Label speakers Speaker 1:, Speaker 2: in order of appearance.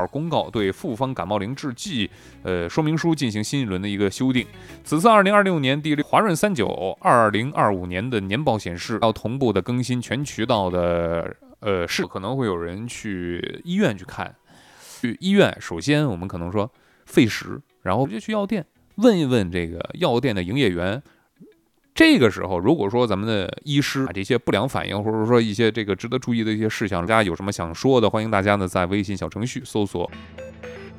Speaker 1: 公告对复方感冒灵制剂说明书进行新一轮的一个修订。此次2026年第华润392025年的年报显示，要同步的更新全渠道的是可能会有人去医院去看。去医院，首先我们可能说费时，然后直接去药店问一问这个药店的营业员。这个时候，如果说咱们的医师把这些不良反应，或者说一些这个值得注意的一些事项，大家有什么想说的，欢迎大家呢在微信小程序搜索